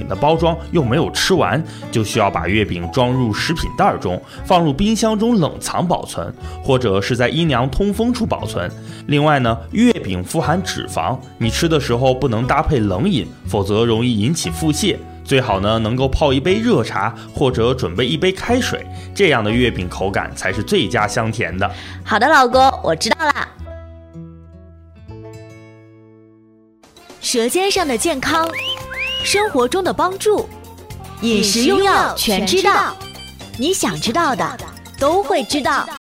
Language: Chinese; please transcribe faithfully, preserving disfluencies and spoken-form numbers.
饼的包装又没有吃完，就需要把月饼装入食品袋中，放入冰箱中冷藏保存，或者是在阴凉通风处保存。另外呢，月饼富含脂肪，你吃的时候不能搭配冷饮，否则容易引起腹泻。最好呢能够泡一杯热茶，或者准备一杯开水，这样的月饼口感才是最佳香甜的。 好的，老公，我知道啦。 舌尖上的健康，生活中的帮助，饮食用药全知道，你想知道的都会知道。